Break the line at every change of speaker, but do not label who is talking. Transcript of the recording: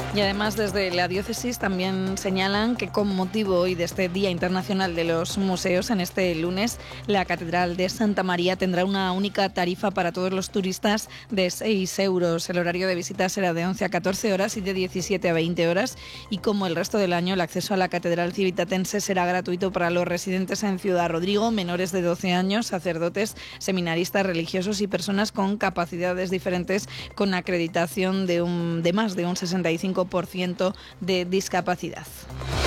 Y además desde la diócesis también señalan que con motivo hoy de este Día Internacional de los Museos, en este lunes, la Catedral de Santa María tendrá una única tarifa para todos los turistas de 6 euros. El horario de visita será de 11 a 14 horas y de 17 a 20 horas. Y como el resto del año, el acceso a la Catedral Civitatense será gratuito para los residentes en Ciudad Rodrigo, menores de 12 años, sacerdotes, seminaristas, religiosos y personas con capacidades diferentes con acreditación de más de un 65% de discapacidad.